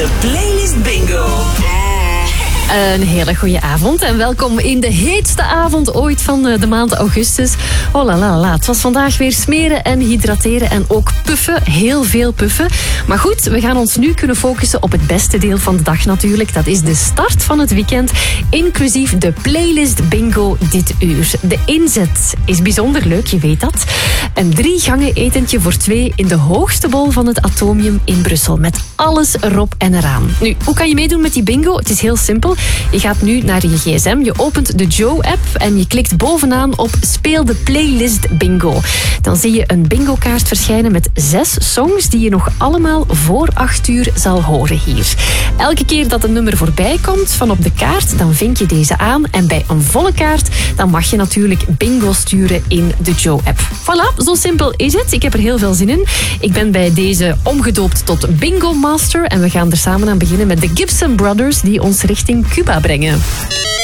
De Playlist Bingo. Een hele goede avond en welkom in de heetste avond ooit van de maand augustus. Oh la la la, het was vandaag weer smeren en hydrateren en ook puffen, heel veel puffen. Maar goed, we gaan ons nu kunnen focussen op het beste deel van de dag natuurlijk. Dat is de start van het weekend, inclusief de Playlist Bingo dit uur. De inzet is bijzonder leuk, je weet dat. Een 3 gangen etentje voor 2 in de hoogste bol van het Atomium in Brussel. Met alles erop en eraan. Nu, hoe kan je meedoen met die bingo? Het is heel simpel. Je gaat nu naar je gsm, je opent de Joe-app en je klikt bovenaan op Speel de Playlist Bingo. Dan zie je een bingo-kaart verschijnen met 6 songs die je nog allemaal voor 8 uur zal horen hier. Elke keer dat een nummer voorbij komt van op de kaart, dan vink je deze aan. En bij een volle kaart, dan mag je natuurlijk bingo sturen in de Joe-app. Voilà, zo simpel is het. Ik heb er heel veel zin in. Ik ben bij deze omgedoopt tot Bingo Master en we gaan er samen aan beginnen met de Gibson Brothers die ons richting Cuba brengen.